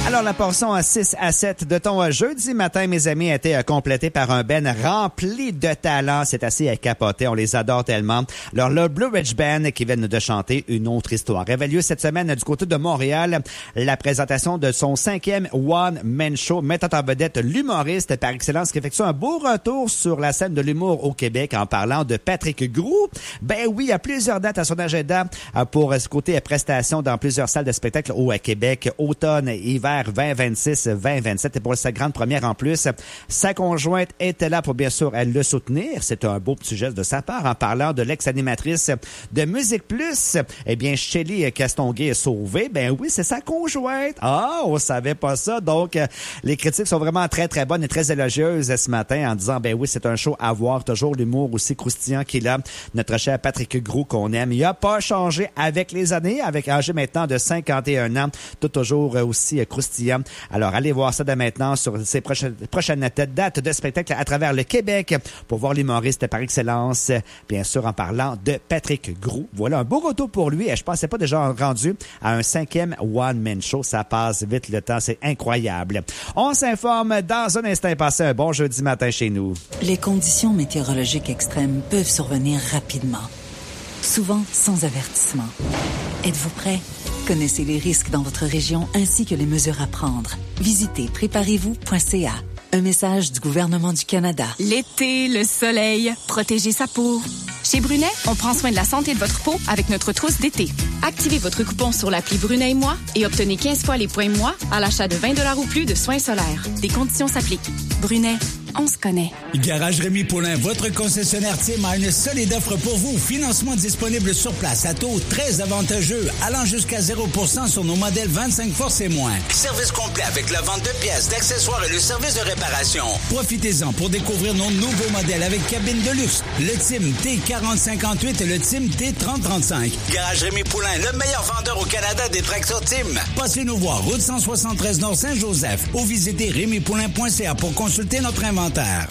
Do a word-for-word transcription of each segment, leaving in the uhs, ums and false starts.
Alors, la portion à six à sept de ton jeudi matin, mes amis, a été complétée par un band rempli de talent. C'est assez à capoter. On les adore tellement. Alors, le Blue Ridge Band qui vient de chanter une autre histoire. Avait lieu cette semaine du côté de Montréal. La présentation de son cinquième One Man Show mettant en vedette l'humoriste par excellence qui effectue un beau retour sur la scène de l'humour au Québec en parlant de Patrick Groux. Ben oui, il y a plusieurs dates à son agenda pour ce côté prestations dans plusieurs salles de spectacle au Québec, automne, hiver vingt vingt-six vingt vingt-sept. Et pour sa grande première en plus, sa conjointe était là pour bien sûr elle le soutenir. C'est un beau petit geste de sa part en parlant de l'ex-animatrice de Musique Plus. Eh bien, Shelly Castonguay est sauvée. Ben oui, c'est sa conjointe. Ah, on savait pas ça. Donc, euh, les critiques sont vraiment très, très bonnes et très élogieuses ce matin en disant, ben oui, c'est un show à voir. Toujours l'humour aussi croustillant qu'il a. Notre cher Patrick Groux qu'on aime. Il a pas changé avec les années, avec âgé maintenant de cinquante et un ans. Tout toujours aussi croustillant. Alors, allez voir ça dès maintenant sur ces prochaines, prochaines dates de spectacle à travers le Québec pour voir l'humoriste par excellence, bien sûr, en parlant de Patrick Groux. Voilà un beau retour pour lui et je pensais pas déjà rendu à un cinquième One Man Show. Ça passe vite le temps, c'est incroyable. On s'informe dans un instant. Passez un bon jeudi matin chez nous. Les conditions météorologiques extrêmes peuvent survenir rapidement, souvent sans avertissement. Êtes-vous prêt? Connaissez les risques dans votre région ainsi que les mesures à prendre. Visitez préparez vous point c a. Un message du gouvernement du Canada. L'été, le soleil, protéger sa peau. Chez Brunet, on prend soin de la santé de votre peau avec notre trousse d'été. Activez votre coupon sur l'appli Brunet et moi et obtenez quinze fois les points moi à l'achat de vingt dollars ou plus de soins solaires. Des conditions s'appliquent. Brunet, on se connaît. Garage Rémi Poulain, votre concessionnaire Tim a une solide offre pour vous. Financement disponible sur place à taux très avantageux, allant jusqu'à zéro pour cent sur nos modèles vingt-cinq forces et moins. Service complet avec la vente de pièces, d'accessoires et le service de réparation. Profitez-en pour découvrir nos nouveaux modèles avec cabine de luxe. Le Tim T quarante cinquante-huit et le Tim T trente trente-cinq. Garage Rémi Poulain, le meilleur vendeur au Canada des tracteurs Tim. Passez nous voir, route cent soixante-treize Nord Saint-Joseph ou visitez rémi poulain point c a pour consulter notre inventaire.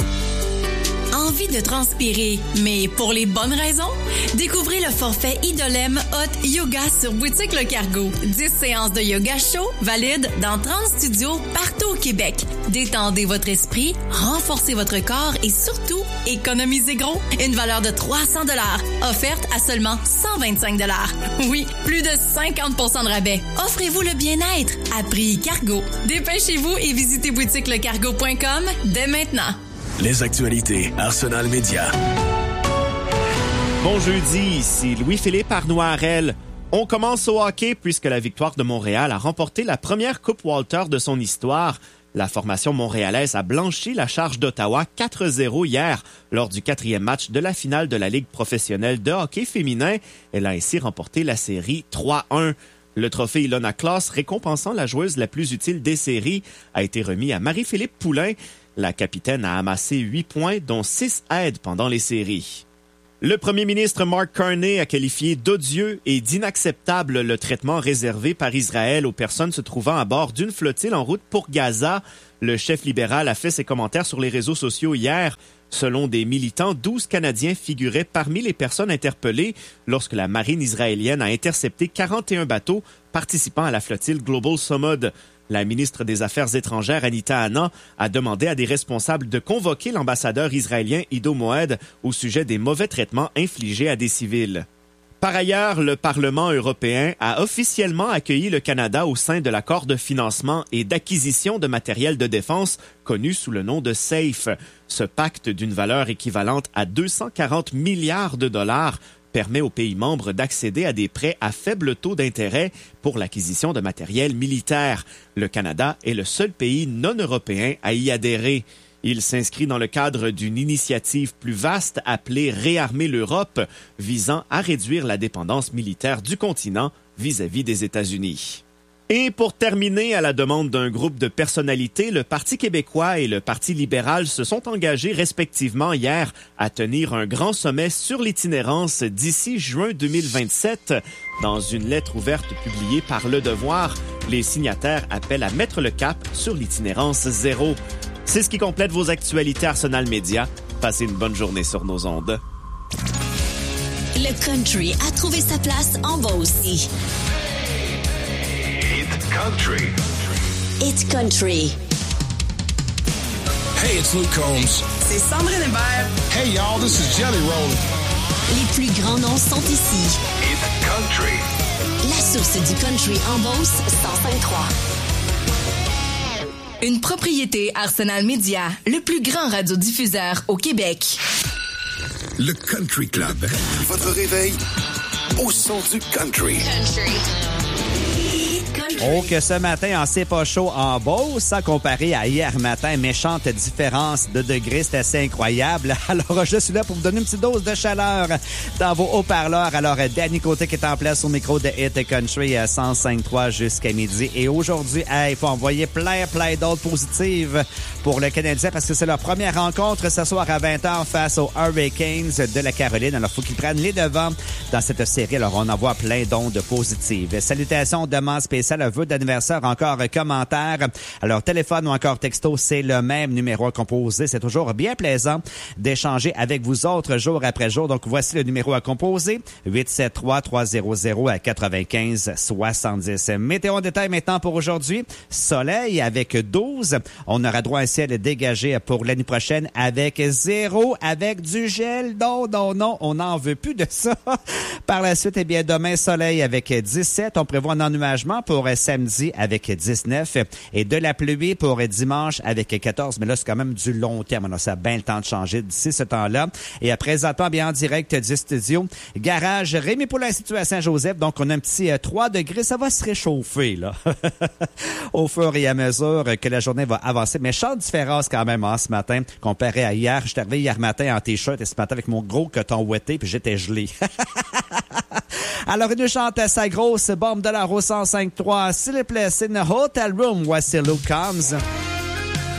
Envie de transpirer, mais pour les bonnes raisons? Découvrez le forfait Idolem Hot Yoga sur Boutique Le Cargo. dix séances de yoga chaud valides dans trente studios partout au Québec. Détendez votre esprit, renforcez votre corps et surtout, économisez gros. Une valeur de trois cents dollars, offerte à seulement cent vingt-cinq dollars. Oui, plus de cinquante pour cent de rabais. Offrez-vous le bien-être à prix Cargo. Dépêchez-vous et visitez boutique le cargo point com dès maintenant. Les actualités Arsenal Média. Bon jeudi, ici Louis-Philippe Arnoirel. On commence au hockey puisque la victoire de Montréal a remporté la première Coupe Walter de son histoire. La formation montréalaise a blanchi la charge d'Ottawa quatre zéro hier lors du quatrième match de la finale de la Ligue professionnelle de hockey féminin. Elle a ainsi remporté la série trois un. Le trophée Ilona Klaas, récompensant la joueuse la plus utile des séries, a été remis à Marie-Philippe Poulain. La capitaine a amassé huit points, dont six aides pendant les séries. Le premier ministre Mark Carney a qualifié d'odieux et d'inacceptable le traitement réservé par Israël aux personnes se trouvant à bord d'une flottille en route pour Gaza. Le chef libéral a fait ses commentaires sur les réseaux sociaux hier. Selon des militants, douze Canadiens figuraient parmi les personnes interpellées lorsque la marine israélienne a intercepté quarante et un bateaux participant à la flottille Global Samud. La ministre des Affaires étrangères, Anita Anand, a demandé à des responsables de convoquer l'ambassadeur israélien Ido Moed au sujet des mauvais traitements infligés à des civils. Par ailleurs, le Parlement européen a officiellement accueilli le Canada au sein de l'accord de financement et d'acquisition de matériel de défense connu sous le nom de SAFE. Ce pacte d'une valeur équivalente à deux cent quarante milliards de dollars permet aux pays membres d'accéder à des prêts à faible taux d'intérêt pour l'acquisition de matériel militaire. Le Canada est le seul pays non européen à y adhérer. Il s'inscrit dans le cadre d'une initiative plus vaste appelée « Réarmer l'Europe » visant à réduire la dépendance militaire du continent vis-à-vis des États-Unis. Et pour terminer, à la demande d'un groupe de personnalités, le Parti québécois et le Parti libéral se sont engagés respectivement hier à tenir un grand sommet sur l'itinérance d'ici juin deux mille vingt-sept. Dans une lettre ouverte publiée par Le Devoir, les signataires appellent à mettre le cap sur l'itinérance zéro. C'est ce qui complète vos actualités Arsenal Média. Passez une bonne journée sur nos ondes. Le country a trouvé sa place en bas aussi. Country. Hit Country. Hey, it's Luke Combs. C'est Sandrine Hébert. Hey, y'all, this is Jelly Roll. Les plus grands noms sont ici. Hit Country. La source du country en Beauce, cent cinq trois. Une propriété Arsenal Media, le plus grand radiodiffuseur au Québec. Le Country Club. Votre réveil au son du country. Country. Oh, que ce matin, en c'est pas chaud en Beauce, ça comparé à hier matin, méchante différence de degrés, c'est assez incroyable. Alors, je suis là pour vous donner une petite dose de chaleur dans vos haut-parleurs. Alors, Danny Côté qui est en place au micro de Hit Country à cent cinq trois jusqu'à midi. Et aujourd'hui, il hey, faut envoyer plein, plein d'autres positives pour le Canadien parce que c'est leur première rencontre ce soir à vingt heures face aux Hurricanes de la Caroline. Alors, il faut qu'ils prennent les devants dans cette série. Alors, on envoie plein d'ondes positives. Salutations, demande spéciale, vœux d'anniversaire, encore commentaire. Alors, téléphone ou encore texto, c'est le même numéro à composer. C'est toujours bien plaisant d'échanger avec vous autres jour après jour. Donc, voici le numéro à composer. huit sept trois, trois zéro zéro à quatre-vingt-quinze soixante-dix. Météo en détail maintenant pour aujourd'hui. Soleil avec douze. On aura droit à un ciel dégagé pour l'année prochaine avec zéro, avec du gel. Non, non, non, on n'en veut plus de ça. Par la suite, eh bien, demain, soleil avec dix-sept. On prévoit un ennuagement pour samedi avec dix-neuf et de la pluie pour dimanche avec quatorze. Mais là, c'est quand même du long terme. Alors, ça a bien le temps de changer d'ici ce temps-là. Et à présentement, bien en direct du studio, garage Rémi Poulin situé à Saint-Joseph. Donc, on a un petit euh, trois degrés. Ça va se réchauffer, là, au fur et à mesure que la journée va avancer. Mais méchante différence quand même hein, ce matin comparé à hier. Je suis arrivé hier matin en t-shirt et ce matin avec mon gros coton ouetté puis j'étais gelé. Alors, il nous chante sa grosse bombe de la Rose cent cinq trois. S'il vous plaît, c'est une Hotel Room. Voici Luke Combs.